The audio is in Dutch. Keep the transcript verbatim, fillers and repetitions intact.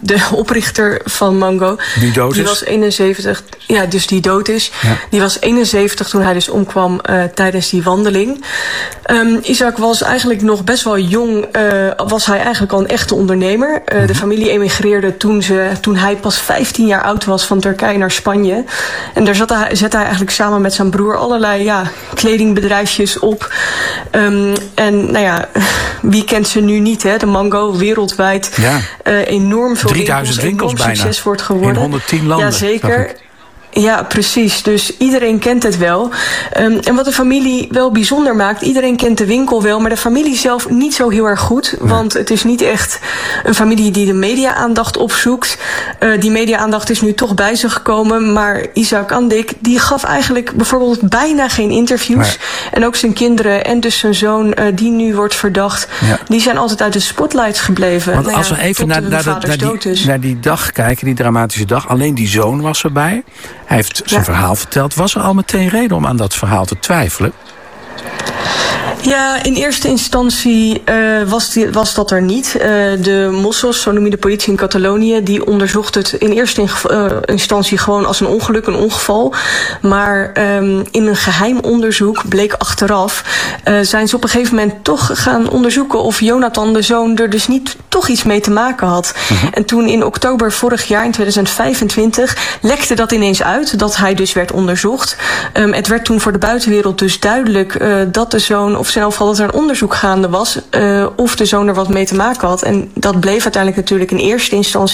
de oprichter van Mango. Die dood die is? was eenenzeventig. Ja, dus die dood is. Ja. Die was eenenzeventig toen hij dus omkwam uh, tijdens die wandeling. Um, Isaac was eigenlijk nog best wel jong. Uh, was hij eigenlijk al een echte ondernemer. Uh, mm-hmm. De familie emigreerde toen, ze, toen hij pas vijftien jaar oud was van Turkije naar Spanje. En daar zat hij, zette hij eigenlijk samen met zijn broer allerlei ja, kledingbedrijfjes op. Um, en nou ja, wie kent ze nu niet, hè? De Mango, wereldwijd. Ja. Uh, enorm veel drieduizend winkels, winkels bijna. Succes wordt geworden. In honderdtien landen. Jazeker. Ja, precies. Dus iedereen kent het wel. Um, en wat de familie wel bijzonder maakt, iedereen kent de winkel wel, maar de familie zelf niet zo heel erg goed. Nee. Want het is niet echt een familie die de media-aandacht opzoekt. Uh, die media-aandacht is nu toch bij ze gekomen, maar Isaac Andik, die gaf eigenlijk bijvoorbeeld bijna geen interviews. Nee. En ook zijn kinderen en dus zijn zoon, uh, die nu wordt verdacht, ja. die zijn altijd uit de spotlights gebleven. Want nou als ja, we even naar, naar, de, naar, die, naar die dag kijken, die dramatische dag, alleen die zoon was erbij. Hij heeft zijn ja. verhaal verteld. Was er al meteen reden om aan dat verhaal te twijfelen? Ja, in eerste instantie uh, was, die, was dat er niet. Uh, de Mossos, zo noem je de politie in Catalonië, die onderzocht het in eerste in, uh, instantie gewoon als een ongeluk, een ongeval. Maar um, in een geheim onderzoek bleek achteraf, uh, zijn ze op een gegeven moment toch gaan onderzoeken of Jonathan, de zoon, er dus niet toch iets mee te maken had. Uh-huh. En toen in oktober vorig jaar, in tweeduizend vijfentwintig, lekte dat ineens uit, dat hij dus werd onderzocht. Um, het werd toen voor de buitenwereld dus duidelijk uh, dat de zoon, of in elk geval dat er een onderzoek gaande was, uh, of de zoon er wat mee te maken had. En dat bleef uiteindelijk natuurlijk in eerste instantie